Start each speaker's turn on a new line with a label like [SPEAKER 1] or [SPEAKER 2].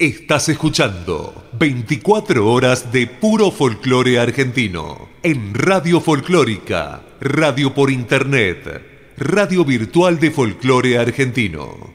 [SPEAKER 1] Estás escuchando 24 horas de puro folclore argentino en Radio Folclórica, radio por internet, radio virtual de folclore argentino.